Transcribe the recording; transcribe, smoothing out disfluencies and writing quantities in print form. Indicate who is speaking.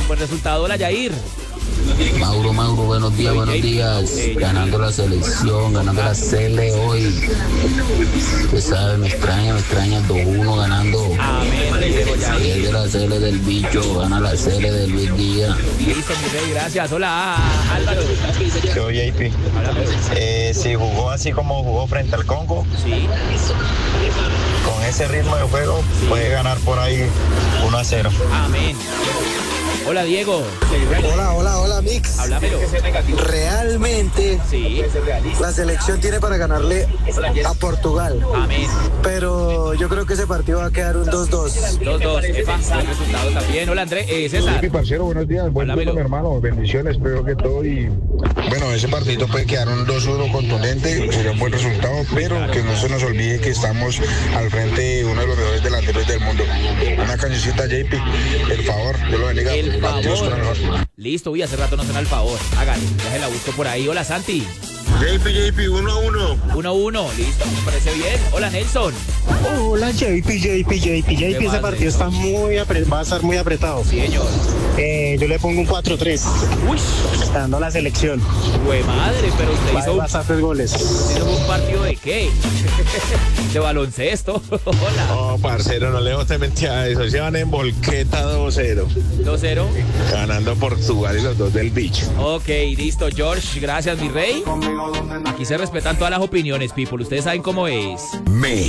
Speaker 1: buen resultado. Hola, Yair.
Speaker 2: Mauro, buenos días. Ganando la selección, ganando la Cele hoy. Usted sabe, me extraña 2-1 ganando.
Speaker 1: Amén, le digo, Yair.
Speaker 2: Es de la Cele del bicho, gana la Cele del Luis Díaz.
Speaker 1: Listo, mi rey, gracias. Hola, Álvaro.
Speaker 3: Yo, JP. Si jugó así como jugó frente al Congo,
Speaker 1: Sí.
Speaker 3: con ese ritmo de juego, puede ganar por ahí 1-0.
Speaker 1: Amén. Hola, Diego.
Speaker 4: Hola, Mix.
Speaker 1: Háblamelo.
Speaker 4: Realmente
Speaker 1: Sí.
Speaker 4: la selección tiene para ganarle a Portugal.
Speaker 1: Amén.
Speaker 4: Pero yo creo que ese partido va a quedar un 2-2.
Speaker 1: 2-2. Epa, buen resultado también. Hola, Andrés. César.
Speaker 5: Mi parcero, buenos días, buen
Speaker 1: Háblamelo.
Speaker 5: turno, mi hermano, bendiciones, espero que todo y... Bueno, ese partido puede quedar un 2-1 contundente, sería un buen resultado, pero que no se nos olvide que estamos al frente de uno de los mejores delanteros del mundo. Una cancioncita, JP, el favor, Dios lo bendiga.
Speaker 1: El
Speaker 5: Dios con el
Speaker 1: favor.
Speaker 5: mejor.
Speaker 1: Listo, uy, hace rato no suena el favor. Hágale, ya se la busco por ahí. Hola, Santi.
Speaker 3: JP, 1-1.
Speaker 1: 1-1, listo, me parece bien. Hola, Nelson.
Speaker 4: Hola, JP, ese
Speaker 1: más,
Speaker 4: partido está va a estar muy apretado.
Speaker 1: Sí, señor.
Speaker 4: Yo le pongo un 4-3,
Speaker 1: Uy,
Speaker 4: ganando la selección.
Speaker 1: güey madre, pero usted
Speaker 4: Va a haber bastantes goles.
Speaker 1: hizo un partido de qué? De baloncesto. Hola.
Speaker 3: No, parcero, no le guste mentira eso. Se van en volqueta 2-0.
Speaker 1: 2-0.
Speaker 3: Ganando Portugal y los dos del bicho.
Speaker 1: Ok, listo, George. Gracias, mi rey. Aquí se respetan todas las opiniones, people. Ustedes saben cómo es.